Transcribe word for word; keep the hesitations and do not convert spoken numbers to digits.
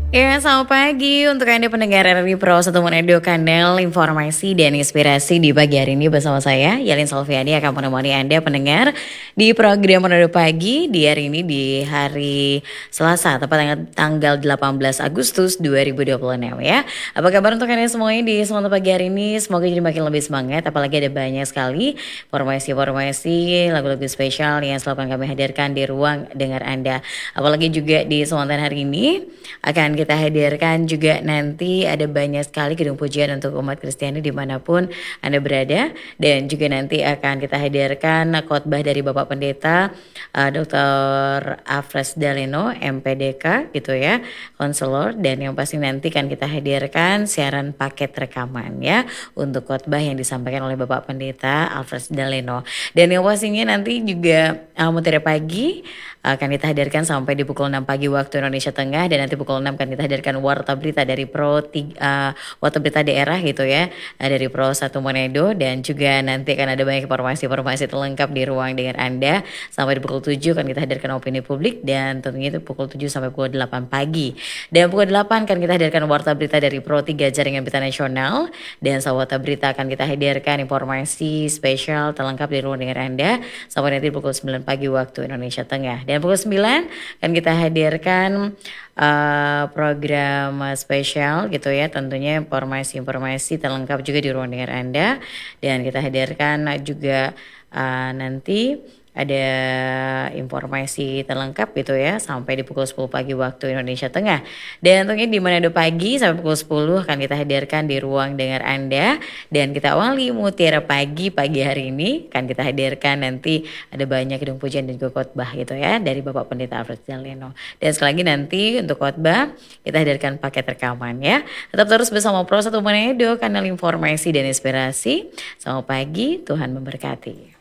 Ya, selamat pagi untuk Anda pendengar R R I Pro satu Manado, kanal informasi dan inspirasi di pagi hari ini bersama saya, Yalin Salviani akan menemani Anda pendengar di program Manado Pagi di hari ini di hari Selasa, tepat tanggal delapan belas Agustus dua ribu dua puluh enam ya. Apa kabar untuk Anda semuanya di semangat pagi hari ini? Semoga jadi makin lebih semangat, apalagi ada banyak sekali informasi-informasi, lagu-lagu spesial yang selalu akan kami hadirkan di ruang dengar Anda. Apalagi juga di kesempatan hari ini akan kita hadirkan juga nanti ada banyak sekali gedung pujian untuk umat Kristiani dimanapun Anda berada, dan juga nanti akan kita hadirkan khotbah dari Bapak Pendeta uh, doktor Alfred Daleno M P D K gitu ya, konselor, dan yang pasti nanti kan kita hadirkan siaran paket rekaman ya untuk khotbah yang disampaikan oleh Bapak Pendeta Alfred Daleno, dan yang pastinya nanti juga uh, Mutiara Pagi akan kita hadirkan sampai di pukul enam pagi waktu Indonesia Tengah, dan nanti pukul enam akan kita hadirkan warta berita dari Pro uh, warta berita daerah gitu ya, uh, dari Pro satu Manado, dan juga nanti akan ada banyak informasi-informasi terlengkap di ruang dengar Anda sampai di pukul tujuh akan kita hadirkan opini publik, dan tentunya itu pukul tujuh sampai pukul delapan pagi, dan pukul delapan akan kita hadirkan warta berita dari Pro tiga Jaringan Berita Nasional, dan saat warta berita akan kita hadirkan informasi spesial terlengkap di ruang dengar Anda sampai nanti pukul sembilan pagi waktu Indonesia Tengah. Dan pukul sembilan akan kita hadirkan uh, program spesial gitu ya, tentunya informasi-informasi terlengkap juga di ruang dengar Anda, dan kita hadirkan juga uh, nanti ada informasi terlengkap gitu ya sampai di pukul sepuluh pagi waktu Indonesia Tengah. Dan tentunya di Manado Pagi sampai pukul sepuluh akan kita hadirkan di ruang dengar Anda, dan kita awali Mutiara Pagi pagi hari ini akan kita hadirkan nanti ada banyak gedung pujian dan juga khotbah gitu ya dari Bapak Pendeta Alfred Daleno. Dan sekali lagi nanti untuk khotbah kita hadirkan paket rekaman ya. Tetap terus bersama Pro satu Manado, kanal informasi dan inspirasi. Selamat pagi, Tuhan memberkati.